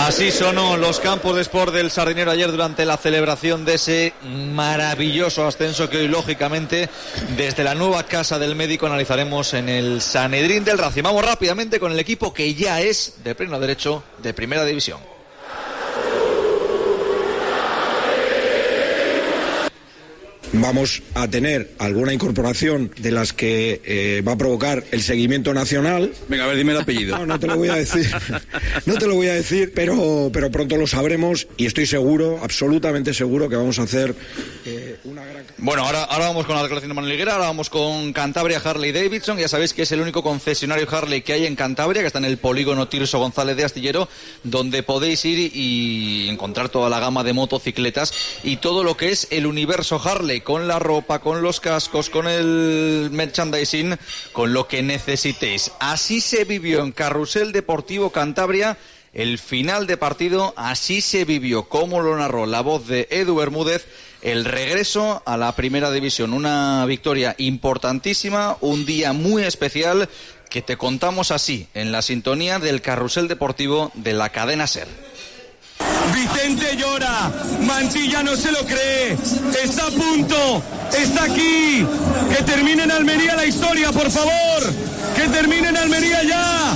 Así sonó los campos de Sport del Sardinero ayer durante la celebración de ese maravilloso ascenso que hoy, lógicamente, desde la nueva casa del médico analizaremos en el Sanedrín del Racing. Vamos rápidamente con el equipo que ya es de pleno derecho de Primera División. Vamos a tener alguna incorporación de las que va a provocar el seguimiento nacional. Venga, a ver, dime el apellido. No te lo voy a decir. No te lo voy a decir, pero pronto lo sabremos y estoy seguro, absolutamente seguro, que vamos a hacer una gran... Bueno, ahora vamos con la declaración de Manuel Higuera, ahora vamos con Cantabria Harley Davidson. Ya sabéis que es el único concesionario Harley que hay en Cantabria, que está en el polígono Tirso González de Astillero, donde podéis ir y encontrar toda la gama de motocicletas y todo lo que es el universo Harley, con la ropa, con los cascos, con el merchandising, con lo que necesitéis. Así se vivió en Carrusel Deportivo Cantabria el final de partido, así se vivió, como lo narró la voz de Edu Bermúdez, el regreso a la Primera División. Una victoria importantísima, un día muy especial que te contamos así, en la sintonía del Carrusel Deportivo de la cadena SER. Vicente llora, Mantilla no se lo cree, está a punto, está aquí, que termine en Almería la historia, por favor, que termine en Almería ya.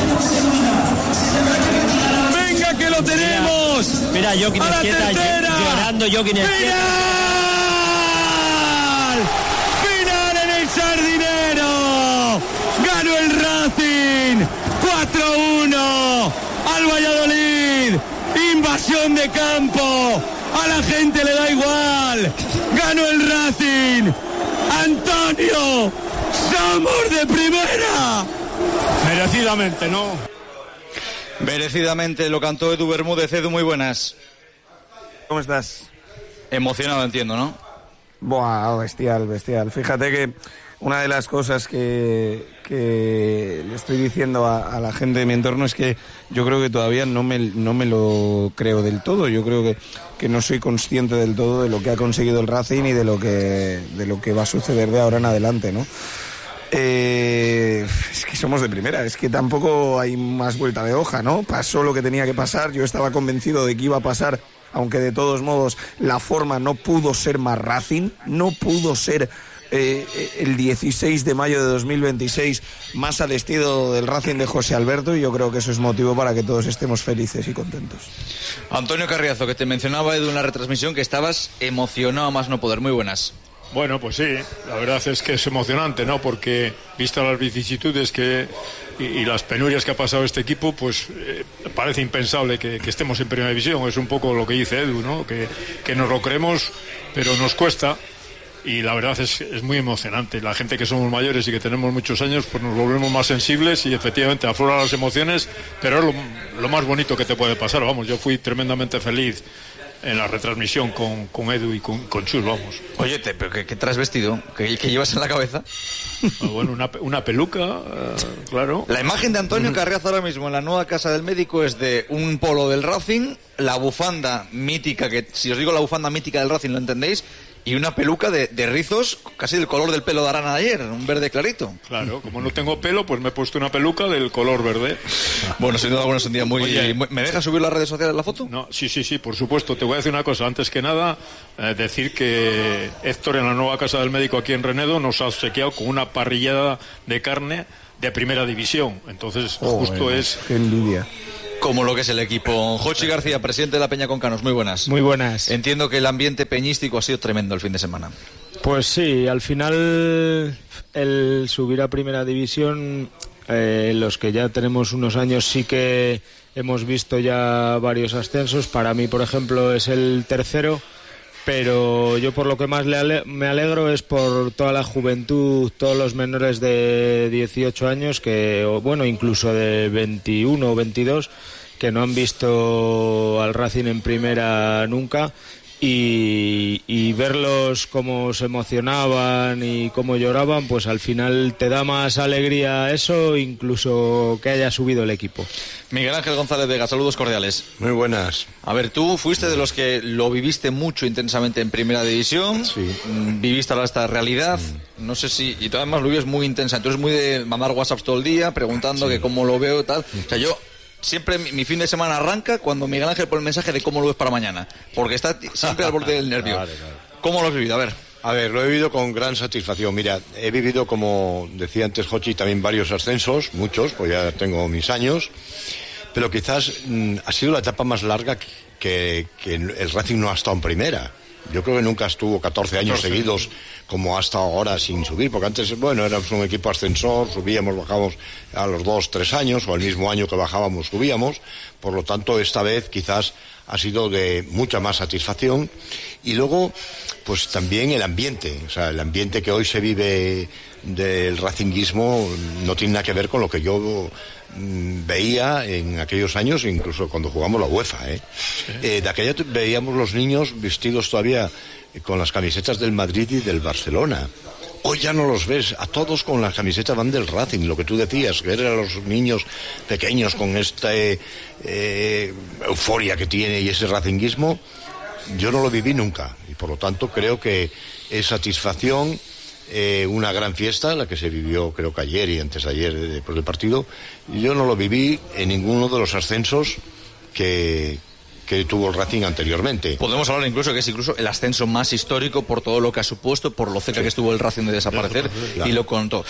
Venga que lo tenemos. Mira, Joaquín Esquieta llorando, Joaquín Esquieta. ¡Final en el Sardinero! Ganó el Racing 4-1 al Valladolid. Invasión de campo, a la gente le da igual, ganó el Racing. Antonio, somos de primera. Merecidamente, ¿no? Merecidamente lo cantó Edu Bermúdez. Edu, muy buenas. ¿Cómo estás? Emocionado, entiendo, ¿no? Buah, bestial. Fíjate que una de las cosas que le estoy diciendo a la gente de mi entorno es que yo creo que todavía no me lo creo del todo. Yo creo que no soy consciente del todo de lo que ha conseguido el Racing y de lo que va a suceder de ahora en adelante, ¿no? Es que somos de primera, es que tampoco hay más vuelta de hoja, ¿no? Pasó lo que tenía que pasar, yo estaba convencido de que iba a pasar, aunque de todos modos la forma no pudo ser más Racing, no pudo ser el 16 de mayo de 2026 más al estilo del Racing de José Alberto, y yo creo que eso es motivo para que todos estemos felices y contentos. Antonio Carriazo, que te mencionaba Edu en la retransmisión que estabas emocionado a más no poder. Muy buenas. Bueno, pues sí, la verdad es que es emocionante, ¿no? Porque, vistas las vicisitudes y las penurias que ha pasado este equipo, pues parece impensable que estemos en Primera División. Es un poco lo que dice Edu, ¿no? Que nos lo creemos, pero nos cuesta. Y la verdad es muy emocionante. La gente que somos mayores y que tenemos muchos años, pues nos volvemos más sensibles y efectivamente afloran las emociones, pero es lo más bonito que te puede pasar. Vamos, yo fui tremendamente feliz en la retransmisión con Edu y con Chus, vamos. Oye, ¿pero qué traes vestido? ¿Qué llevas en la cabeza? Bueno, una peluca, claro. La imagen de Antonio Carriazo ahora mismo en la nueva casa del médico es de un polo del Racing, la bufanda mítica, que si os digo la bufanda mítica del Racing lo entendéis, y una peluca de rizos casi del color del pelo de Arana de ayer, un verde clarito. Claro, como no tengo pelo, pues me he puesto una peluca del color verde. Bueno, sin duda alguna es un día muy... Oye, ¿me dejas subir las redes sociales la foto? No, sí, por supuesto. Te voy a decir una cosa. Antes que nada, decir que Héctor en la nueva casa del médico aquí en Renedo nos ha obsequiado con una parrillada de carne de Primera División. Entonces, justo es... Qué envidia. Como lo que es el equipo. Jochi García, presidente de la Peña Concanos, muy buenas. Muy buenas. Entiendo que el ambiente peñístico ha sido tremendo el fin de semana. Pues sí, al final el subir a Primera División, los que ya tenemos unos años sí que hemos visto ya varios ascensos. Para mí, por ejemplo, es el tercero, pero yo por lo que más me alegro es por toda la juventud, todos los menores de 18 años, bueno, incluso de 21 o 22, que no han visto al Racing en primera nunca, y verlos cómo se emocionaban y cómo lloraban, pues al final te da más alegría eso, incluso que haya subido el equipo. Miguel Ángel González Vega, saludos cordiales. Muy buenas. A ver, tú fuiste de los que lo viviste mucho intensamente en Primera División, sí. Viviste ahora esta realidad, no sé si, y tú además lo vives muy intensa, entonces muy de mandar WhatsApps todo el día, preguntando que cómo lo veo y tal. O sea, yo siempre mi fin de semana arranca cuando Miguel Ángel pone el mensaje de cómo lo ves para mañana, porque está siempre al borde del nervio. Claro. ¿Cómo lo has vivido? A ver, lo he vivido con gran satisfacción. Mira, he vivido, como decía antes Jochi, también varios ascensos, muchos, pues ya tengo mis años, pero quizás ha sido la etapa más larga que el Racing no ha estado en primera. Yo creo que nunca estuvo 14 años seguidos como hasta ahora sin subir, porque antes, bueno, éramos un equipo ascensor, subíamos, bajábamos a los 2-3 años, o el mismo año que bajábamos subíamos. Por lo tanto, esta vez quizás ha sido de mucha más satisfacción. Y luego, pues también el ambiente, o sea, el ambiente que hoy se vive del racinguismo no tiene nada que ver con lo que yo veía en aquellos años, incluso cuando jugamos la UEFA, Sí. De aquella veíamos los niños vestidos todavía con las camisetas del Madrid y del Barcelona. Hoy ya no los ves, a todos con las camisetas van del Racing, lo que tú decías, ver a los niños pequeños con esta euforia que tiene y ese racinguismo, yo no lo viví nunca, y por lo tanto creo que es satisfacción. Una gran fiesta, la que se vivió creo que ayer y antes de ayer después del partido. Yo no lo viví en ninguno de los ascensos que tuvo el Racing anteriormente. Podemos hablar incluso que es el ascenso más histórico por todo lo que ha supuesto, por lo cerca que estuvo el Racing de desaparecer, claro. Y lo contó.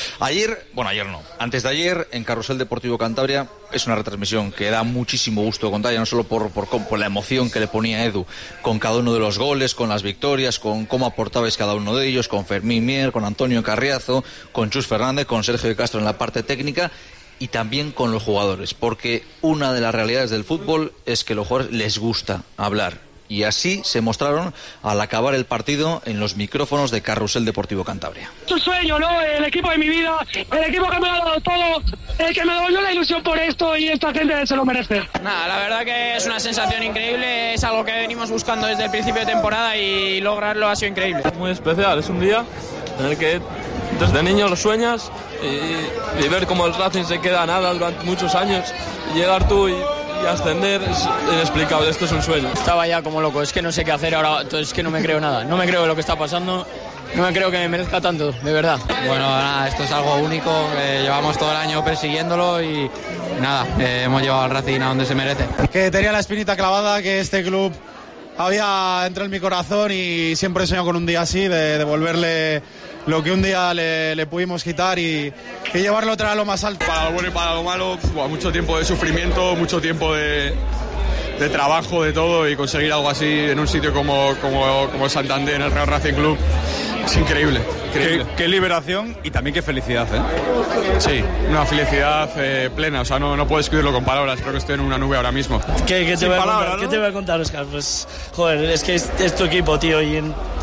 Antes de ayer, en Carrusel Deportivo Cantabria, es una retransmisión que da muchísimo gusto contar, ya no solo por la emoción que le ponía Edu con cada uno de los goles, con las victorias, con cómo aportabais cada uno de ellos, con Fermín Mier, con Antonio Carriazo, con Chus Fernández, con Sergio de Castro en la parte técnica, y también con los jugadores, porque una de las realidades del fútbol es que a los jugadores les gusta hablar, y así se mostraron al acabar el partido en los micrófonos de Carrusel Deportivo Cantabria. Es un sueño, ¿no? El equipo de mi vida, el equipo que me ha dado todo, el que me dio la ilusión por esto, y esta gente se lo merece. Nada, la verdad que es una sensación increíble, es algo que venimos buscando desde el principio de temporada y lograrlo ha sido increíble. Muy especial, es un día en el que desde niño lo sueñas y ver cómo el Racing se queda a nada durante muchos años, y llegar tú y ascender es inexplicable, esto es un sueño. Estaba ya como loco, es que no sé qué hacer ahora, entonces es que no me creo nada, no me creo lo que está pasando, no me creo que me merezca tanto, de verdad. Bueno, nada, esto es algo único, llevamos todo el año persiguiéndolo y nada, hemos llevado al Racing a donde se merece. Que tenía la espinita clavada, que este club había entrado en mi corazón y siempre he soñado con un día así, de devolverle lo que un día le pudimos quitar y llevarlo otra vez a lo más alto. Para lo bueno y para lo malo, mucho tiempo de sufrimiento, mucho tiempo de trabajo, de todo, y conseguir algo así en un sitio como Santander, en el Real Racing Club, es increíble. Qué liberación y también qué felicidad, ¿eh? Sí, una felicidad plena, o sea, no puedo escribirlo con palabras, creo que estoy en una nube ahora mismo. ¿Qué te voy a contar, Oscar? Pues, joder, es que es tu equipo, tío, y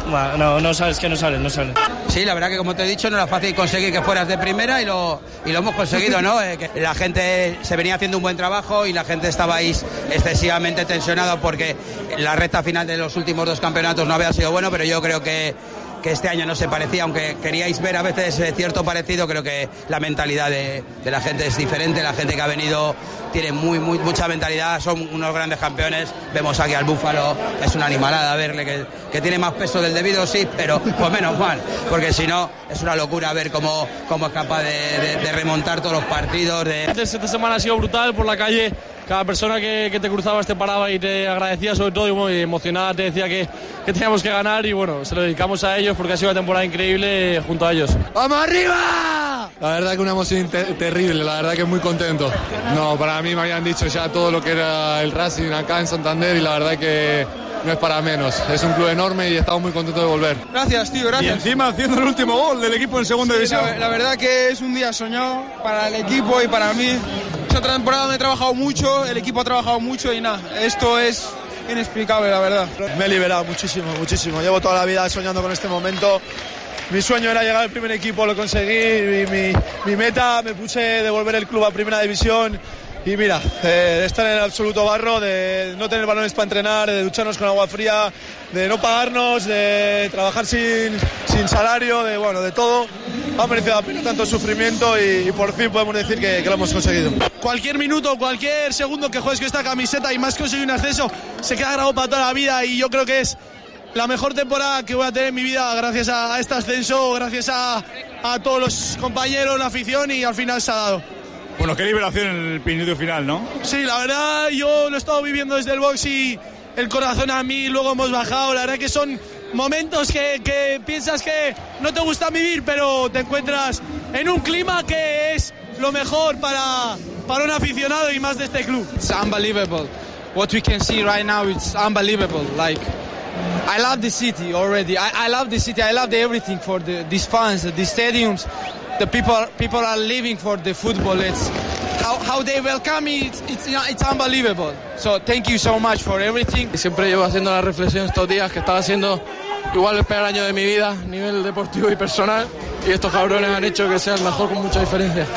no sabes que no salen. Sí, la verdad que como te he dicho, no era fácil conseguir que fueras de primera y lo hemos conseguido, ¿no? Que la gente se venía haciendo un buen trabajo y la gente estabais excesivamente tensionada porque la recta final de los últimos dos campeonatos no había sido bueno, pero yo creo que este año no se parecía, aunque queríais ver a veces cierto parecido. Creo que la mentalidad de la gente es diferente, la gente que ha venido tiene mucha mentalidad, son unos grandes campeones. Vemos aquí al Búfalo, es una animalada verle que tiene más peso del debido, sí, pero pues menos mal, porque si no es una locura ver cómo es capaz de remontar todos los partidos. Esta semana ha sido brutal por la calle. Cada persona que te cruzabas te paraba y te agradecía, sobre todo, y muy emocionada te decía que teníamos que ganar, y bueno, se lo dedicamos a ellos porque ha sido una temporada increíble junto a ellos. ¡Vamos arriba! La verdad que una emoción terrible, la verdad que muy contento. No, para mí me habían dicho ya todo lo que era el Racing acá en Santander, y la verdad que no es para menos. Es un club enorme y estamos muy contentos de volver. Gracias, tío, gracias. Y encima haciendo el último gol del equipo en segunda división. La verdad que es un día soñado para el equipo y para mí. Es otra temporada donde he trabajado mucho, el equipo ha trabajado mucho y nada, esto es inexplicable, la verdad. Me he liberado muchísimo. Llevo toda la vida soñando con este momento. Mi sueño era llegar al primer equipo, lo conseguí. Mi meta, me puse de volver el club a primera división. Y mira, de estar en el absoluto barro, de no tener balones para entrenar, de ducharnos con agua fría, de no pagarnos, de trabajar sin salario, de todo. Ha merecido la pena tanto sufrimiento y por fin podemos decir que lo hemos conseguido. Cualquier minuto, cualquier segundo que juegues con esta camiseta y más conseguir un ascenso, se queda grabado para toda la vida, y yo creo que es la mejor temporada que voy a tener en mi vida gracias a este ascenso, gracias a todos los compañeros, la afición, y al final se ha dado. Bueno, qué liberación en el minuto final, ¿no? Sí, la verdad yo lo he estado viviendo desde el box y el corazón a mí, luego hemos bajado, la verdad que son momentos que piensas que no te gusta vivir, pero te encuentras en un clima que es lo mejor para un aficionado y más de este club. It's unbelievable. What we can see right now, it's unbelievable. Like, I love the city already. I love the city. I love everything for these fans, the stadiums. The people are living for the football. It's how they welcome me. It's unbelievable. So thank you so much for everything. Siempre llevo haciendo la reflexión estos días que estaba haciendo igual el peor año de mi vida a nivel deportivo y personal, y estos cabrones han hecho que sea el mejor con mucha diferencia.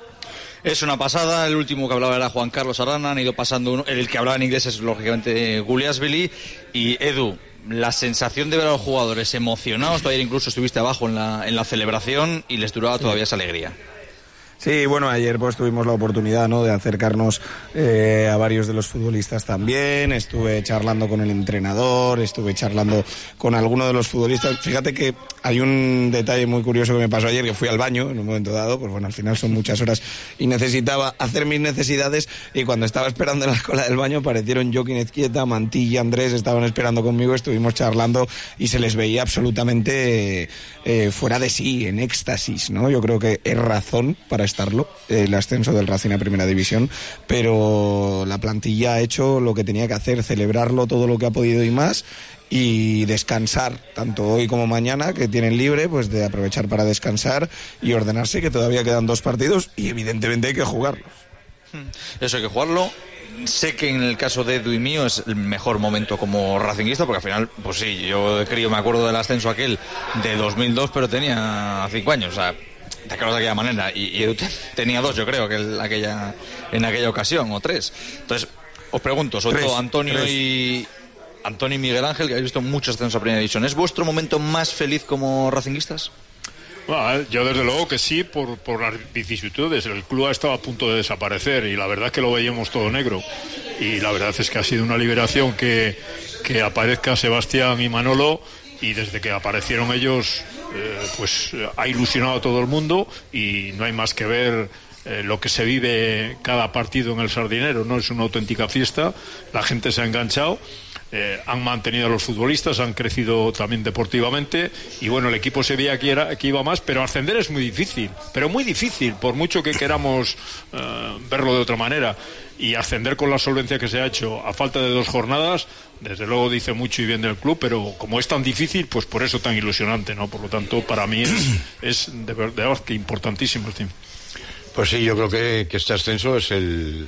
Es una pasada. El último que hablaba era Juan Carlos Arana. Han ido pasando uno. El que hablaba en inglés es lógicamente Guliashvili. Y Edu, la sensación de ver a los jugadores emocionados. Tú ayer incluso estuviste abajo en la celebración y les duraba todavía esa alegría. Sí, bueno, ayer pues tuvimos la oportunidad, ¿no?, de acercarnos a varios de los futbolistas también. Estuve charlando con el entrenador, estuve charlando con alguno de los futbolistas. Fíjate que hay un detalle muy curioso que me pasó ayer, que fui al baño en un momento dado, pues bueno, al final son muchas horas y necesitaba hacer mis necesidades, y cuando estaba esperando en la cola del baño aparecieron Joaquín Ezquieta, Mantilla, Andrés, estaban esperando conmigo, estuvimos charlando y se les veía absolutamente fuera de sí, en éxtasis, ¿no? Yo creo que es razón para estarlo, el ascenso del Racing a Primera División, pero la plantilla ha hecho lo que tenía que hacer, celebrarlo todo lo que ha podido y más, y descansar, tanto hoy como mañana, que tienen libre, pues de aprovechar para descansar y ordenarse, que todavía quedan 2 partidos y evidentemente hay que jugarlos. Eso hay que jugarlo. Sé que en el caso de Edu y mío es el mejor momento como racinguista, porque al final, pues sí, yo de crío me acuerdo del ascenso aquel de 2002, pero tenía 5 años, o sea, te acuerdas de aquella manera, y Edu tenía 2, yo creo, que en aquella ocasión, o 3. Entonces, os pregunto, sobre todo Antonio y Miguel Ángel, que habéis visto muchos ascensos a Primera División, ¿es vuestro momento más feliz como racinguistas? Bueno, yo desde luego que sí, por las vicisitudes. El club estaba a punto de desaparecer y la verdad es que lo veíamos todo negro, y la verdad es que ha sido una liberación que aparezca Sebastián y Manolo, y desde que aparecieron ellos pues ha ilusionado a todo el mundo, y no hay más que ver lo que se vive cada partido en el Sardinero, ¿no? Es una auténtica fiesta, la gente se ha enganchado. Han mantenido a los futbolistas, han crecido también deportivamente, y bueno, el equipo se veía que iba más, pero ascender es muy difícil, pero muy difícil, por mucho que queramos verlo de otra manera. Y ascender con la solvencia que se ha hecho a falta de 2 jornadas, desde luego dice mucho y bien del club, pero como es tan difícil, pues por eso tan ilusionante, ¿no? Por lo tanto, para mí es de verdad que importantísimo el team. Pues sí, yo creo que este ascenso es el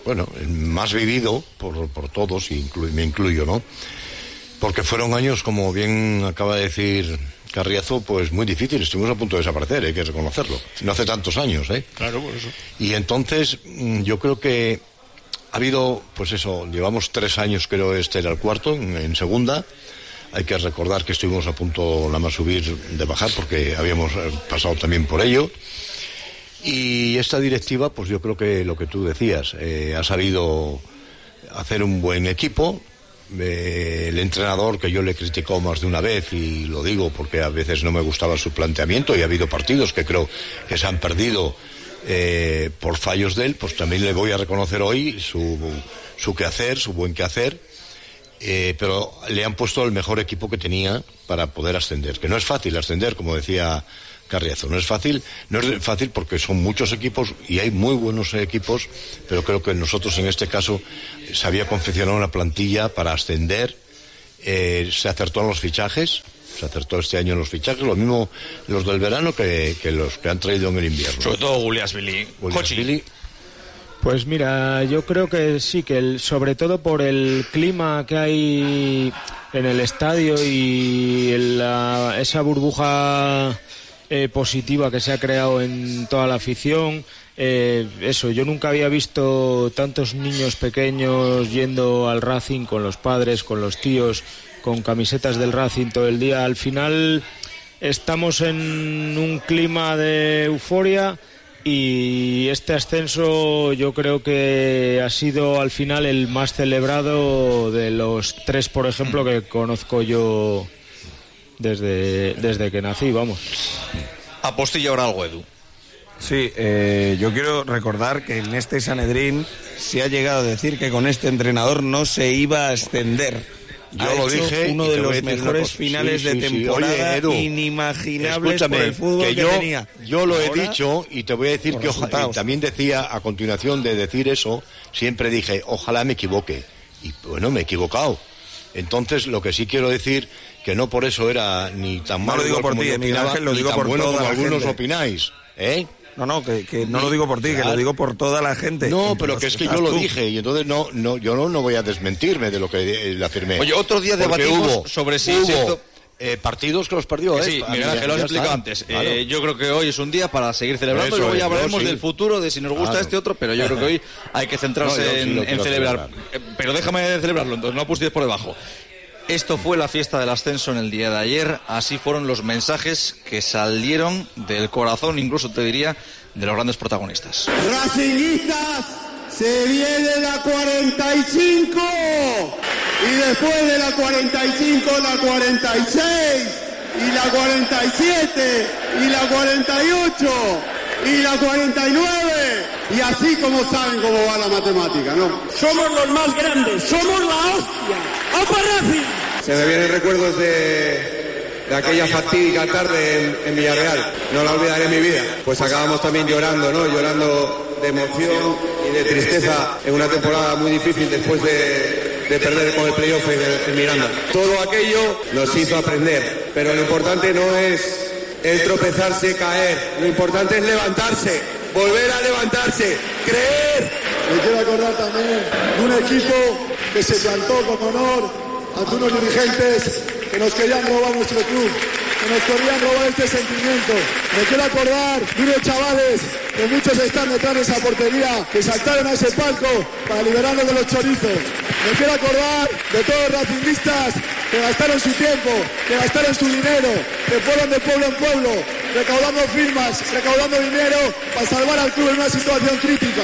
más vivido por todos, y me incluyo, ¿no? Porque fueron años, como bien acaba de decir Carriazo, pues muy difíciles. Estuvimos a punto de desaparecer, hay que reconocerlo. No hace tantos años, ¿eh? Claro, por eso. Y entonces, yo creo que ha habido, pues eso, llevamos 3 años, creo este era el 4, en segunda. Hay que recordar que estuvimos a punto nada más subir de bajar, porque habíamos pasado también por ello. Y esta directiva, pues yo creo que lo que tú decías, ha sabido hacer un buen equipo. El entrenador, que yo le criticó más de una vez, y lo digo porque a veces no me gustaba su planteamiento, y ha habido partidos que creo que se han perdido por fallos de él, pues también le voy a reconocer hoy su quehacer, su buen quehacer, pero le han puesto el mejor equipo que tenía para poder ascender, que no es fácil ascender, como decía Carriazo, no es fácil porque son muchos equipos y hay muy buenos equipos, pero creo que nosotros en este caso se había confeccionado una plantilla para ascender, se acertó en los fichajes, se acertó este año en los fichajes, lo mismo los del verano que los que han traído en el invierno. Sobre todo Guliashvili. Pues mira, yo creo que sí, que sobre todo por el clima que hay en el estadio y esa burbuja positiva que se ha creado en toda la afición, yo nunca había visto tantos niños pequeños yendo al Racing con los padres, con los tíos, con camisetas del Racing todo el día. Al final estamos en un clima de euforia, y este ascenso yo creo que ha sido al final el más celebrado de los 3, por ejemplo, que conozco yo desde que nací, vamos. Apostilla ahora algo, Edu. Sí, yo quiero recordar que en este Sanedrín se ha llegado a decir que con este entrenador no se iba a ascender. Yo lo dije, uno de los mejores finales de temporada. Oye, Edu, inimaginables por el fútbol que tenía. Yo lo he dicho y te voy a decir que también decía a continuación de decir eso, siempre dije, ojalá me equivoque. Y bueno, me he equivocado. Entonces, lo que sí quiero decir, que no por eso era ni tan malo, no lo digo por ti, Miguel Ángel, lo digo por bueno toda como la algunos gente. opináis, ¿eh? No, que no lo digo por ti, que lo digo por toda la gente. No, pero que es que yo lo dije y entonces yo no voy a desmentirme de lo que le afirmé. Oye, otro día debatimos sobre si partidos que los perdió, Sí, Miguel Ángel, lo has explicado antes. Claro. Yo creo que hoy es un día para seguir celebrando. Luego ya hablaremos del futuro, de si nos gusta este otro, pero yo creo que hoy hay que centrarse en celebrar. Pero déjame celebrarlo, entonces no apostes por debajo. Esto fue la fiesta del ascenso en el día de ayer. Así fueron los mensajes que salieron del corazón, incluso te diría, de los grandes protagonistas. Racinguistas, se viene la 45 y después de la 45 la 46 y la 47 y la 48 y la 49 y así como saben cómo va la matemática, ¿no? Somos los más grandes, somos la hostia. ¡Opa Racing! Se me vienen recuerdos de aquella fatídica tarde en Villarreal. No la olvidaré en mi vida. Pues acabamos también llorando, ¿no? Llorando de emoción y de tristeza en una temporada muy difícil después de perder con el playoff en Miranda. Todo aquello nos hizo aprender, pero lo importante no es el tropezarse, caer. Lo importante es levantarse, volver a levantarse, creer. Me quiero acordar también de un equipo que se plantó con honor ante unos dirigentes que nos querían robar nuestro club, que nos querían robar este sentimiento. Me quiero acordar de unos chavales, que muchos están detrás de esa portería, que saltaron a ese palco para liberarnos de los chorizos. Me quiero acordar de todos los racinguistas que gastaron su tiempo, que gastaron su dinero, que fueron de pueblo en pueblo, recaudando firmas, recaudando dinero para salvar al club en una situación crítica.